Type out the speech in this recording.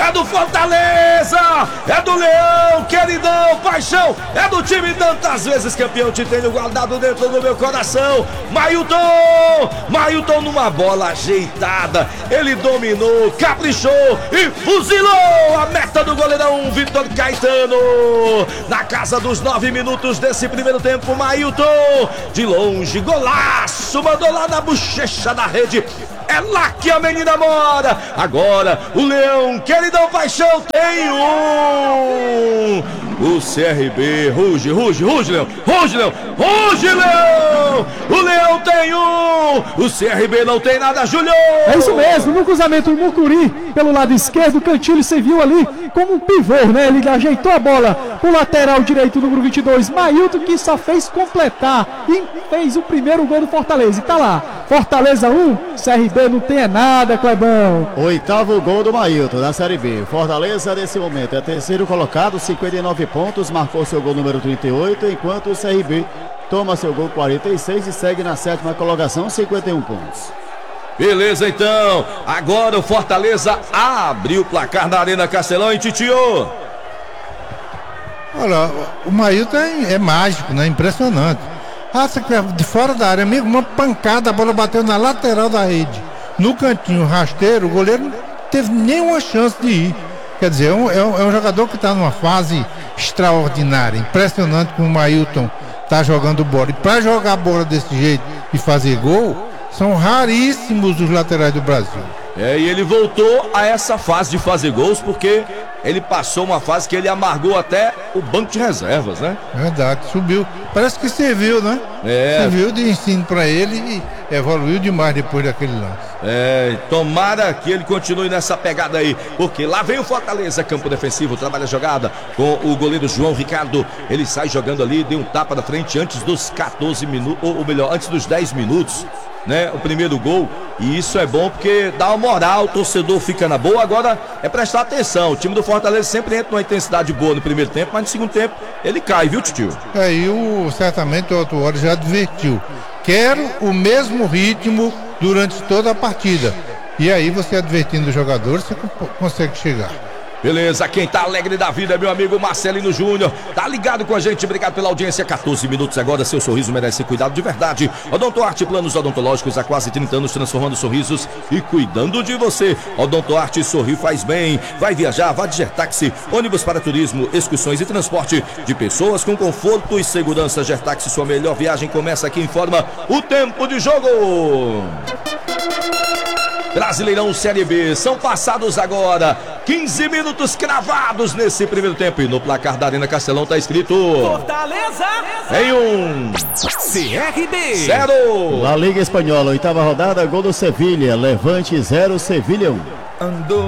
é do Fortaleza, é do Leão, queridão, paixão, é do time tantas vezes campeão, te tenho guardado dentro do meu coração. Mailton numa bola ajeitada, ele dominou, caprichou e fuzilou a meta do goleirão Vitor Caetano. Na casa dos 9 minutos desse primeiro tempo, Mailton, de longe, golaço, mandou lá na bochecha da rede. É lá que a menina mora. Agora o Leão, queridão paixão, tem um. O CRB, ruge, Leão. Ruge, Leão. O Leão tem um. O CRB não tem nada, Júlio. É isso mesmo, no cruzamento do Mucuri, pelo lado esquerdo, o Cantilho se viu ali como um pivô, né? Ele ajeitou a bola pro lateral direito, número 22, Mailton, que só fez completar e fez o primeiro gol do Fortaleza. E tá lá, Fortaleza 1, CRB não tem nada, Clebão. Oitavo gol do Mailton na Série B. Fortaleza nesse momento é terceiro colocado, 59 pontos, marcou seu gol número 38, enquanto o CRB toma seu gol 46 e segue na sétima colocação, 51 pontos. Beleza, então. Agora o Fortaleza abriu o placar na Arena Castelão e Titio. Olha, o Mailton é mágico, né? Impressionante. De fora da área, amigo, uma pancada, a bola bateu na lateral da rede. No cantinho rasteiro, o goleiro não teve nenhuma chance de ir. Quer dizer, é um jogador que está numa fase extraordinária. Impressionante como o Mailton está jogando bola. E para jogar bola desse jeito e fazer gol, são raríssimos os laterais do Brasil. E ele voltou a essa fase de fazer gols porque ele passou uma fase que ele amargou até o banco de reservas, né? Verdade, subiu. Parece que serviu, né? Serviu de ensino para ele e evoluiu demais depois daquele lance. Tomara que ele continue nessa pegada aí, porque lá vem o Fortaleza, campo defensivo, trabalha a jogada com o goleiro João Ricardo. Ele sai jogando ali, deu um tapa na frente antes dos 14 minutos, ou melhor, antes dos 10 minutos, né? O primeiro gol, e isso é bom porque dá uma moral, o torcedor fica na boa. Agora é prestar atenção, o time do Fortaleza sempre entra numa intensidade boa no primeiro tempo, mas no segundo tempo ele cai, viu, Titio? Certamente o Otto já advertiu, quero o mesmo ritmo durante toda a partida, e aí você advertindo o jogador, você consegue chegar. Beleza, quem tá alegre da vida é meu amigo Marcelino Júnior, tá ligado com a gente, obrigado pela audiência. 14 minutos agora, seu sorriso merece cuidado de verdade. Odontoarte Planos Odontológicos há quase 30 anos, transformando sorrisos e cuidando de você. Odontoarte, sorrir faz bem. Vai viajar, vá de Gertaxi, ônibus para turismo, excursões e transporte de pessoas com conforto e segurança. Gertaxi, sua melhor viagem começa aqui, informa o tempo de jogo. Brasileirão Série B, são passados agora 15 minutos cravados nesse primeiro tempo, e no placar da Arena Castelão tá escrito Fortaleza em 1, CRB 0. La Liga Espanhola, oitava rodada, gol do Sevilha, Levante 0, Sevilha 1. Andou